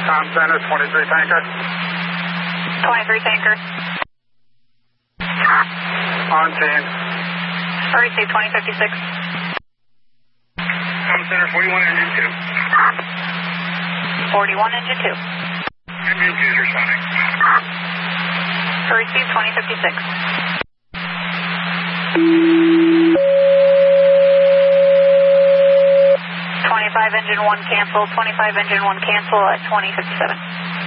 Com Center, 23 Tanker. 23 Tanker. On scene. REC 2056. Com Center, 41 Engine 2. 41 Engine 2. Engine 2 is responding. REC 2056. 25 Engine 1 cancel, 25 Engine 1 cancel at 2057.